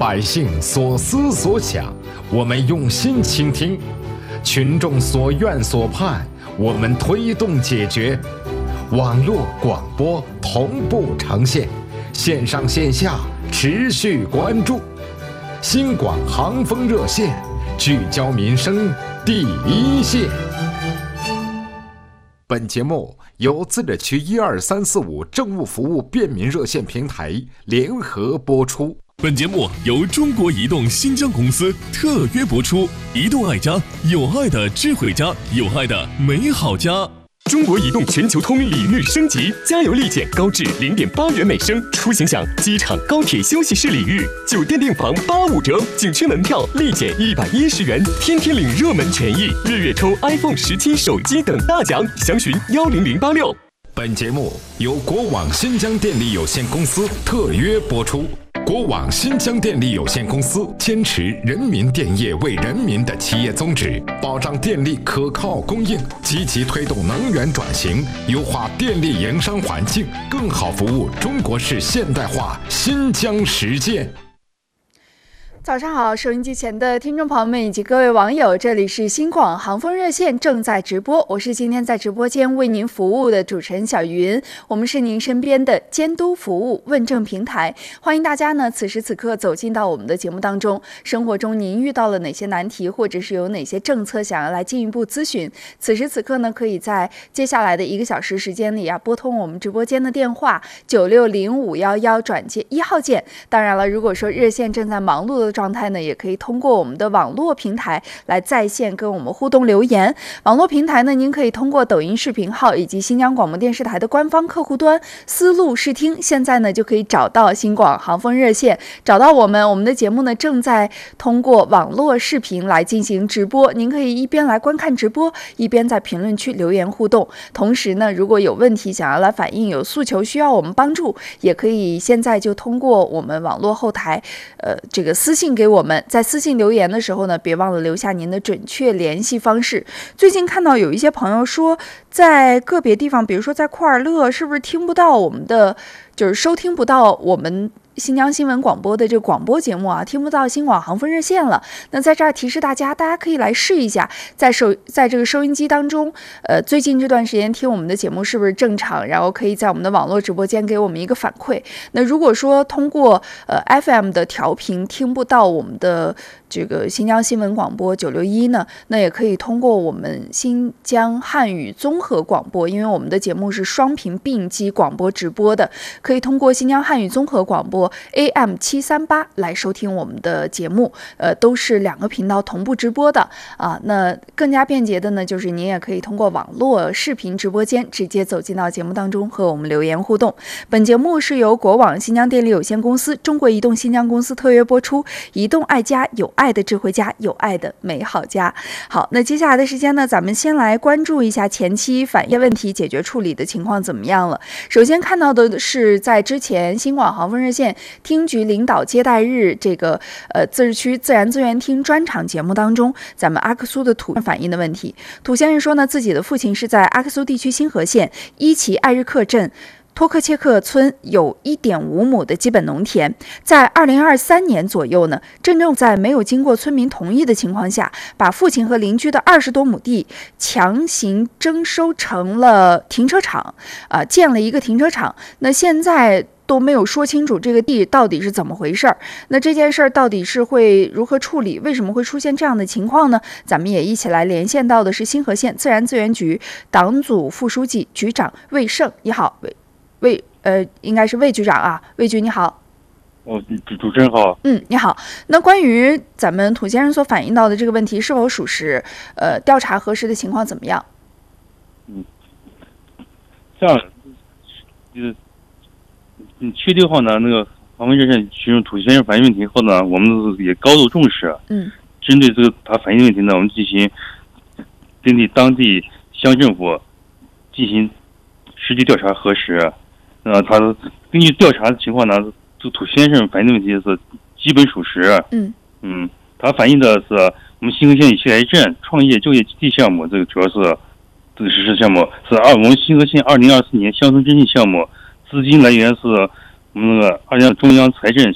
百姓所思所想，我们用心倾听；群众所愿所盼，我们推动解决。网络广播同步呈现，线上线下持续关注。新广航风热线，聚焦民生第一线。本节目由自治区12345政务服务便民热线平台联合播出。 本节目由中国移动新疆公司特约播出。移动爱家，有爱的智慧家，有爱的美好家。 中国移动全球通礼遇升级，加油立减高至0.8元每升，出行享机场、高铁休息室礼遇，酒店订房85折，景区门票立减110元，天天领热门权益，月抽 iPhone 17手机等大奖，详询10086。 本节目由国网新疆电力有限公司特约播出。国网新疆电力有限公司坚持人民电业为人民的企业宗旨，保障电力可靠供应，积极推动能源转型，优化电力营商环境，更好服务中国式现代化新疆实践。 早上好，收音机前的听众朋友们以及各位网友，这里是新广航风热线正在直播，我是今天在直播间为您服务的主持人小云，我们是您身边的监督服务问政平台，欢迎大家呢此时此刻走进到我们的节目当中。生活中您遇到了哪些难题，或者是有哪些政策想要来进一步咨询，此时此刻呢可以在接下来的1个小时时间里拨通我们直播间的电话960511转接1号键。当然了，如果说热线正在忙碌的状态呢，也可以通过我们的网络平台来在线跟我们互动留言。网络平台呢，您可以通过抖音视频号以及新疆广播电视台的官方客户端思路视听，现在呢就可以找到新广航风热线，找到我们的节目呢正在通过网络视频来进行直播，您可以一边来观看直播，一边在评论区留言互动。同时呢，如果有问题想要来反映，有诉求需要我们帮助，也可以现在就通过我们网络后台这个私信给我们，在私信留言的时候呢，别忘了留下您的准确联系方式。最近看到有一些朋友说，在个别地方，比如说在库尔勒，是不是听不到我们的，就是收听不到我们新疆新闻广播的这个广播节目听不到新广航风热线了。那在这儿提示大家可以来试一下，在这个收音机当中，最近这段时间听我们的节目是不是正常，然后可以在我们的网络直播间给我们一个反馈。那如果说通过FM 的调频听不到我们的这个新疆新闻广播961呢，那也可以通过我们新疆汉语综合广播，因为我们的节目是双频并机广播直播的，可以通过新疆汉语综合广播AM738来收听我们的节目，都是2个频道同步直播的那更加便捷的呢，就是您也可以通过网络视频直播间直接走进到节目当中和我们留言互动。本节目是由国网新疆电力有限公司、中国移动新疆公司特约播出。移动爱家，有爱的智慧家，有爱的美好家。好，那接下来的时间呢，咱们先来关注一下前期反映问题解决处理的情况怎么样了。首先看到的是，在之前新广航风热线厅局领导接待日这个自治区自然资源厅专场节目当中，咱们阿克苏的土反映的问题。土先生说呢，自己的父亲是在阿克苏地区新河县伊奇艾日克镇托克切克村有1.5亩的基本农田，在2023年左右呢，镇政府在没有经过村民同意的情况下，把父亲和邻居的20多亩地强行征收成了停车场，建了一个停车场。那现在都没有说清楚这个地到底是怎么回事儿，那这件事儿到底是会如何处理？为什么会出现这样的情况呢？咱们也一起来连线到的是新河县自然资源局党组副书记、局长魏胜。你好，应该是魏局长魏局你好。 主持人好。 你好。那关于咱们土先生所反映到的这个问题是否属实？调查核实的情况怎么样？ 这样，确定后呢，那个航风热线群众土先生反映问题后呢，我们也高度重视。针对这个他反映问题呢，我们进行针对当地乡政府进行实际调查核实。他根据调查的情况呢，这土先生反映的问题是基本属实。他反映的是我们新河县伊奇艾镇创业就业基地项目，这个主要是这个实施项目是我们新河县2024年乡村振兴项目，资金来源是我们那个中央财政